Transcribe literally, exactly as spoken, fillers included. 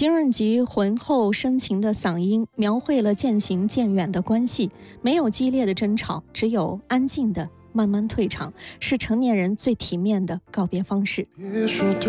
金润吉浑厚深情的嗓音描绘了渐行渐远的关系，没有激烈的争吵，只有安静的慢慢退场，是成年人最体面的告别方式。 别说对